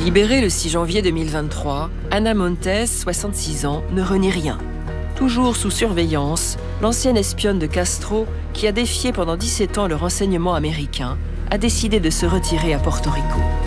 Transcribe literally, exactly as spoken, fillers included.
Libérée le six janvier deux mille vingt-trois, Ana Montes, soixante-six ans, ne renie rien. Toujours sous surveillance, l'ancienne espionne de Castro, qui a défié pendant dix-sept ans le renseignement américain, a décidé de se retirer à Porto Rico.